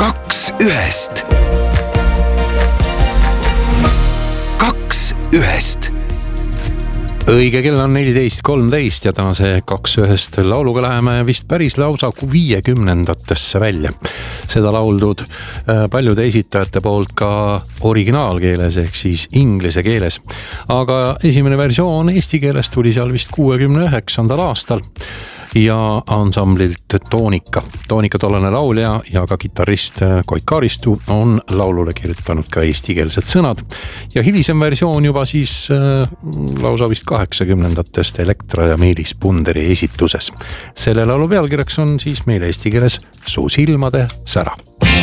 Kaks ühest. Kaks ühest. Õige kell on 14.13 ja tänase Kaks ühest lauluga läheme vist päris lausa 50-ndatesse välja. Seda lauldud paljude esitajate poolt ka originaalkeeles ehk siis inglise keeles. Aga esimene versioon eesti keeles tuli seal vist 69. aastal ja ansamblilt Toonika. Toonika tollane laulja ja ka kitarrist Koit Kaaristu on laulule kirjutanud ka eestikeelsed sõnad. Ja hilisem versioon juba siis lausa vist 80-ndatest Elektra ja Meelis Punderi esituses. Selle laulu pealkirjaks on siis meil eesti keeles Su silmade sära.